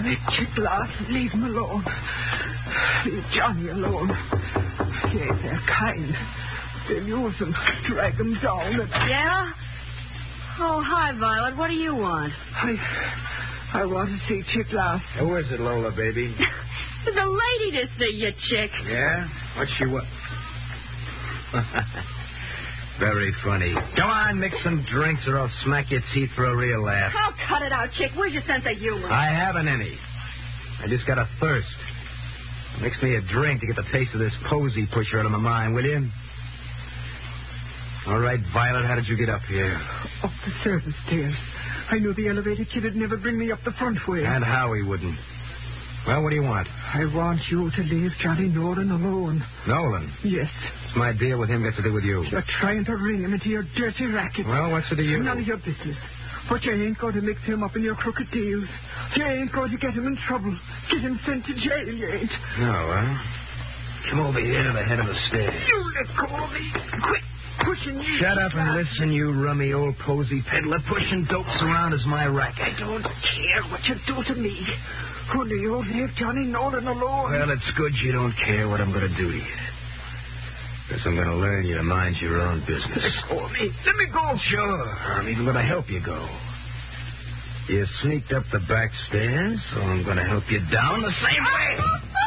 Let Chicklass leave him alone. Leave Johnny alone. Yeah, they're kind. They'll use him, drag him down. Yeah? Oh, hi, Violet. What do you want? I want to see Chicklass. Who is it, Lola, baby? There's a lady to see you, Chick. Yeah? What's she what? Very funny. Go on, mix some drinks or I'll smack your teeth for a real laugh. Oh, cut it out, Chick. Where's your sense of humor? I haven't any. I just got a thirst. Mix me a drink to get the taste of this posy pusher out of my mind, will you? All right, Violet, how did you get up here? Up the service stairs. I knew the elevator kid would never bring me up the front way. And Howie wouldn't. Well, what do you want? I want you to leave Johnny Nolan alone. Nolan? Yes. What's my deal with him got to do with you? You're trying to ring him into your dirty racket. Well, what's it to you? None of your business. But you ain't going to mix him up in your crooked deals. You ain't going to get him in trouble. Get him sent to jail, you ain't. No, huh? Come over here to the head of the stairs. You let go of me. Quit pushing you. Shut up and listen, you rummy old posy peddler. Pushing dopes around is my racket. I don't care what you do to me. Only you leave Johnny Nolan alone. Well, it's good you don't care what I'm going to do to you. Guess I'm going to learn you to mind your own business. Let go of me. Let me go. Sure. I'm even going to help you go. You sneaked up the back stairs, so I'm going to help you down the same way.